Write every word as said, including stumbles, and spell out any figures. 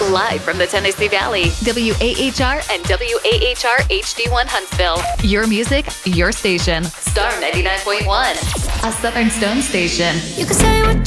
Live from the Tennessee Valley, W A H R and W A H R H D one Huntsville. Your music, your station. Star ninety-nine point one, a Southern Stone station. You can say what